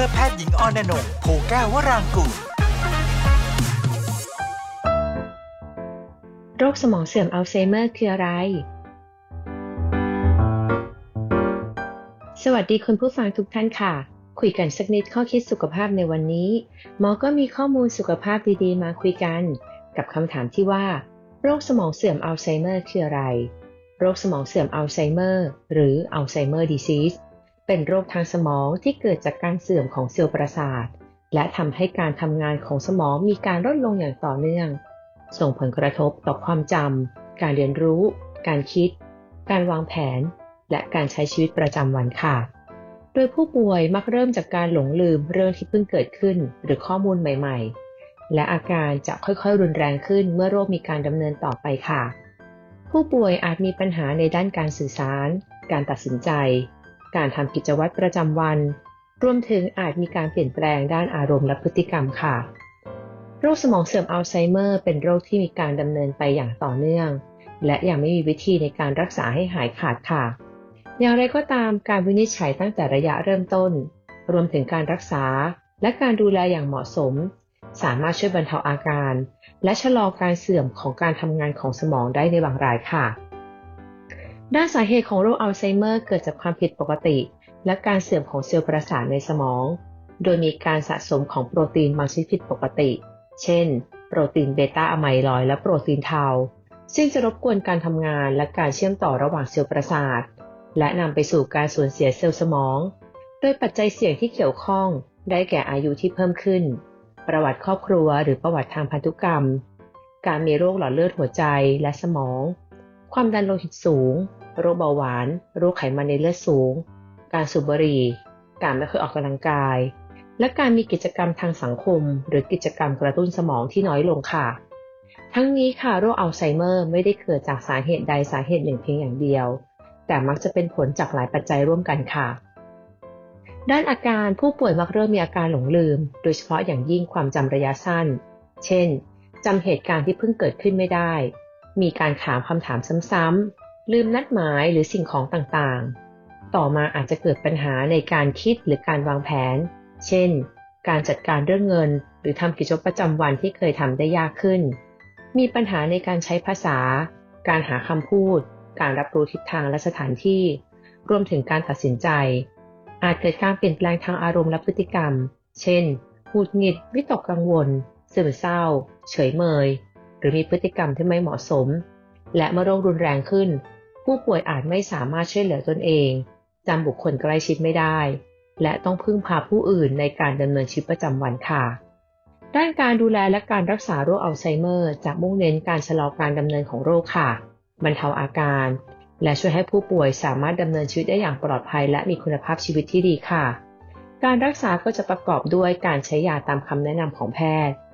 แพทย์หญิงอรณงค์ โพแก้ววรางกูลโรคสมองเสื่อมอัลไซเมอร์คืออะไรสวัสดีคุณผู้ฟังทุกท่านค่ะคุยกันสักนิดข้อคิดสุขภาพในวันนี้หมอก็มีข้อมูลสุขภาพดีๆมาคุยกันกับคำถามที่ว่าโรคสมองเสื่อมอัลไซเมอร์คืออะไรโรคสมองเสื่อมอัลไซเมอร์หรืออัลไซเมอร์ดิซีสเป็นโรคทางสมองที่เกิดจากการเสื่อมของเซลล์ประสาทและทำให้การทำงานของสมองมีการลดลงอย่างต่อเนื่องส่งผลกระทบต่อความจำการเรียนรู้การคิดการวางแผนและการใช้ชีวิตประจำวันค่ะโดยผู้ป่วยมักเริ่มจากการหลงลืมเรื่องที่เพิ่งเกิดขึ้นหรือข้อมูลใหม่ๆและอาการจะค่อยๆรุนแรงขึ้นเมื่อโรคมีการดำเนินต่อไปค่ะผู้ป่วยอาจมีปัญหาในด้านการสื่อสารการตัดสินใจการทำกิจวัตรประจำวันรวมถึงอาจมีการเปลี่ยนแปลงด้านอารมณ์และพฤติกรรมค่ะโรคสมองเสื่อมอัลไซเมอร์เป็นโรคที่มีการดำเนินไปอย่างต่อเนื่องและยังไม่มีวิธีในการรักษาให้หายขาดค่ะอย่างไรก็ตามการวินิจฉัยตั้งแต่ระยะเริ่มต้นรวมถึงการรักษาและการดูแลอย่างเหมาะสมสามารถช่วยบรรเทาอาการและชะลอการเสื่อมของการทำงานของสมองได้ในบางรายค่ะด้านสาเหตุของโรคอัลไซเมอร์เกิดจากความผิดปกติและการเสื่อมของเซลล์ประสาทในสมองโดยมีการสะสมของโปรตีนบางชนิดผิดปกติเช่นโปรตีนเบต้าอะไมลอยด์และโปรตีนเทาซึ่งจะรบกวนการทำงานและการเชื่อมต่อระหว่างเซลล์ประสาทและนำไปสู่การสูญเสียเซลล์สมองโดยปัจจัยเสี่ยงที่เกี่ยวข้องได้แก่อายุที่เพิ่มขึ้นประวัติครอบครัวหรือประวัติทางพันธุกรรมการมีโรคหลอดเลือดหัวใจและสมองความดันโลหิตสูงโรคเบาหวานโรคไขมันในเลือดสูงการสูบบุหรี่การไม่เคยออกกำลังกายและการมีกิจกรรมทางสังคมหรือกิจกรรมกระตุ้นสมองที่น้อยลงค่ะทั้งนี้ค่ะโรคอัลไซเมอร์ไม่ได้เกิดจากสาเหตุใดสาเหตุหนึ่งเพียงอย่างเดียวแต่มักจะเป็นผลจากหลายปัจจัยร่วมกันค่ะด้านอาการผู้ป่วยมักเริ่มมีอาการหลงลืมโดยเฉพาะอย่างยิ่งความจำระยะสั้นเช่นจำเหตุการณ์ที่เพิ่งเกิดขึ้นไม่ได้มีการถามคำถามซ้ำๆลืมนัดหมายหรือสิ่งของต่างๆต่อมาอาจจะเกิดปัญหาในการคิดหรือการวางแผนเช่นการจัดการเรื่องเงินหรือทำกิจวัตรประจำวันที่เคยทำได้ยากขึ้นมีปัญหาในการใช้ภาษาการหาคำพูดการรับรู้ทิศทางและสถานที่รวมถึงการตัดสินใจอาจเกิดการเปลี่ยนแปลงทางอารมณ์และพฤติกรรมเช่นหงุดหงิดวิตกกังวลซึมเศร้าเฉยเมยหรือมีพฤติกรรมที่ไม่เหมาะสมและเมื่อโรครุนแรงขึ้นผู้ป่วยอาจไม่สามารถช่วยเหลือตนเองจำบุคคลใกล้ชิดไม่ได้และต้องพึ่งพาผู้อื่นในการดำเนินชีวิตประจำวันค่ะด้านการดูแลและการรักษาโรคอัลไซเมอร์จะมุ่งเน้นการชะลอการดำเนินของโรคค่ะบรรเทาอาการและช่วยให้ผู้ป่วยสามารถดำเนินชีวิตได้อย่างปลอดภัยและมีคุณภาพชีวิตที่ดีค่ะการรักษาก็จะประกอบด้วยการใช้ยาตามคำแนะนำของแพทย์